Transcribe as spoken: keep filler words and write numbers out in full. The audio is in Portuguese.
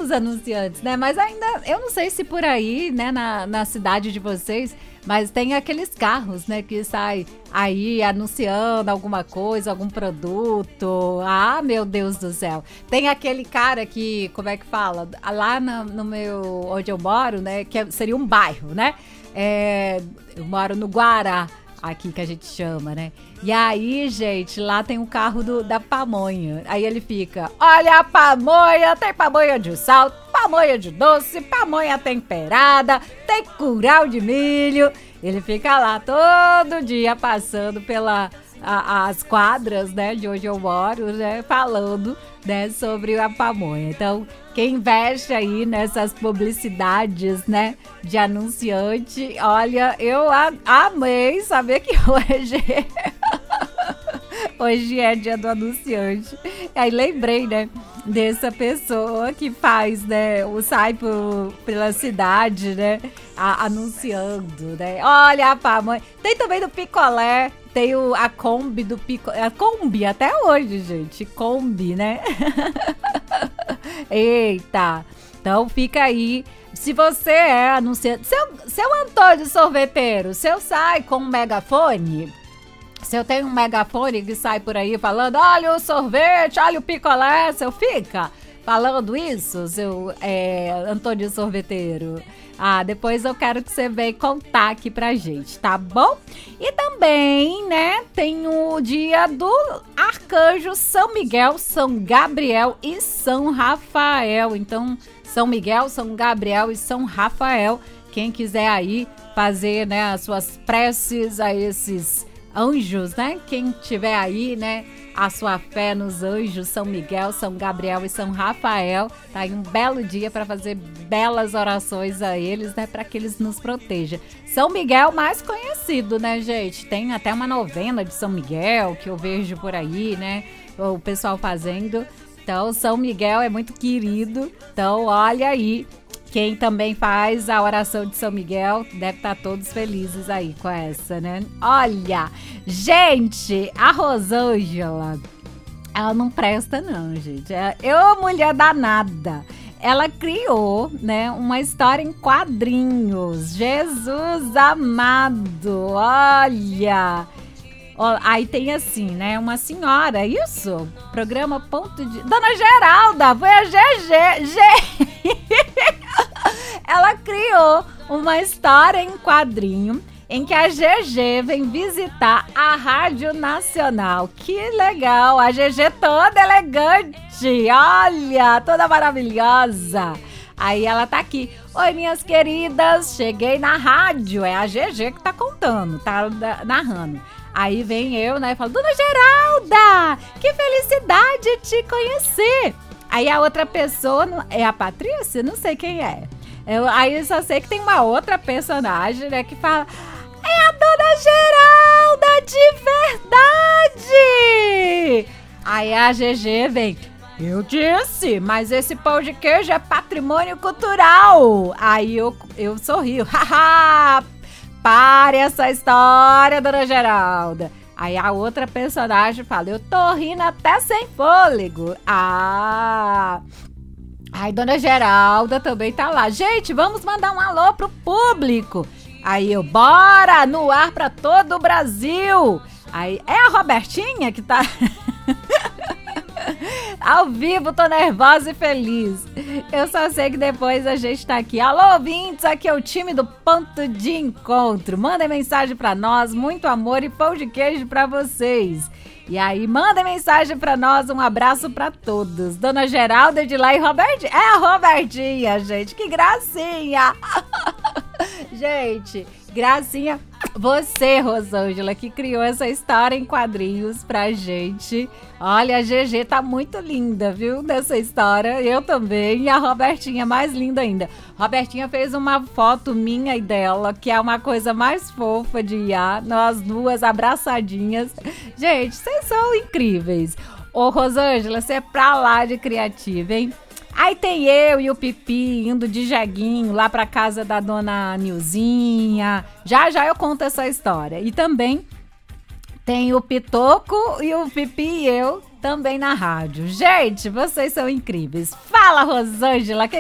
os anunciantes, né? Mas ainda, eu não sei se por aí, né, na, na cidade de vocês, mas tem aqueles carros, né, que saem aí anunciando alguma coisa, algum produto. Ah, meu Deus do céu. Tem aquele cara que, como é que fala? Lá no, no meu, onde eu moro, né, que é- seria um bairro, né? É, eu moro no Guará, aqui que a gente chama, né? E aí, gente, lá tem um carro do, da pamonha. Aí ele fica, olha a pamonha, tem pamonha de sal, pamonha de doce, pamonha temperada, tem curau de milho. Ele fica lá todo dia passando pela a- as quadras, né, de onde eu moro, né, falando, né, sobre a pamonha. Então, quem investe aí nessas publicidades, né, de anunciante, olha, eu a- amei saber que hoje hoje é dia do anunciante. Aí lembrei, né, dessa pessoa que faz, né, o sai por, pela cidade, né, a- anunciando, né. Olha a pamonha. Tem também do picolé, tem o, a Kombi do picolé. A Kombi até hoje, gente. Kombi, né? Eita. Então fica aí. Se você é anunciante, seu, seu Antônio sorveteiro, seu sai com um megafone. Se eu tenho um megafone que sai por aí falando, olha o sorvete, olha o picolé, seu fica falando isso, seu é, Antônio sorveteiro. Ah, depois eu quero que você venha contar aqui pra gente, tá bom? E também, né, tem o dia do Arcanjo São Miguel, São Gabriel e São Rafael. Então, São Miguel, São Gabriel e São Rafael, quem quiser aí fazer, né, as suas preces a esses anjos, né? Quem tiver aí, né, a sua fé nos anjos, São Miguel, São Gabriel e São Rafael, tá aí um belo dia para fazer belas orações a eles, né, para que eles nos protejam. São Miguel mais conhecido, né, gente? Tem até uma novena de São Miguel que eu vejo por aí, né, o pessoal fazendo. Então, São Miguel é muito querido. Então, olha aí. Quem também faz a oração de São Miguel deve estar todos felizes aí com essa, né? Olha, gente, a Rosângela, ela não presta não, gente. É- Eu, mulher danada. Ela criou, né, uma história em quadrinhos. Jesus amado, olha. Ó, aí tem assim, né, uma senhora, isso? Programa Ponto de... Dona Geralda, foi a G G. G... Ela criou uma história em quadrinho em que a G G vem visitar a Rádio Nacional. Que legal! A G G toda elegante, olha, toda maravilhosa. Aí ela tá aqui. Oi, minhas queridas, cheguei na rádio. É a G G que tá contando, tá da- narrando. Aí vem eu, né, e falo, Dona Geralda, que felicidade te conhecer. Aí a outra pessoa, não- é a Patrícia? Não sei quem é. Eu, aí eu só sei que tem uma outra personagem, né, que fala, é a Dona Geralda de verdade. Aí a G G vem, eu disse, mas esse pão de queijo é patrimônio cultural. Aí eu, eu sorrio, haha, pare essa história, Dona Geralda. Aí a outra personagem fala, eu tô rindo até sem fôlego. Ah... Aí Dona Geralda também tá lá. Gente, vamos mandar um alô pro público. Aí eu, bora, no ar pra todo o Brasil. Aí, é a Robertinha que tá... Ao vivo, tô nervosa e feliz. Eu só sei que depois a gente tá aqui. Alô, ouvintes, aqui é o time do Ponto de Encontro. Mandem mensagem pra nós, muito amor e pão de queijo pra vocês. E aí, mandem mensagem pra nós, um abraço pra todos. Dona Geralda de lá e Robertinha. É a Robertinha, gente, que gracinha. Gente, gracinha. Você, Rosângela, que criou essa história em quadrinhos pra gente. Olha, a G G tá muito linda, viu, dessa história. Eu também. E a Robertinha, mais linda ainda. Robertinha fez uma foto minha e dela, que é uma coisa mais fofa de I A. Nós duas abraçadinhas. Gente, vocês são incríveis. Ô, Rosângela, você é pra lá de criativa, hein? Aí tem eu e o Pipi indo de jeguinho lá pra casa da dona Nilzinha. Já já eu conto essa história. E também tem o Pitoco e o Pipi e eu também na rádio. Gente, vocês são incríveis. Fala, Rosângela, que